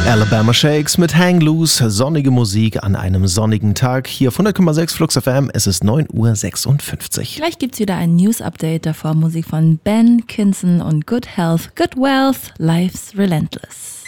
Alabama Shakes mit Hang Loose, sonnige Musik an einem sonnigen Tag. Hier auf 100,6 Flux FM, es ist 9:56 Uhr. Gleich gibt's wieder ein News-Update, davor Musik von Ben Kinson und Good Health, Good Wealth, Life's Relentless.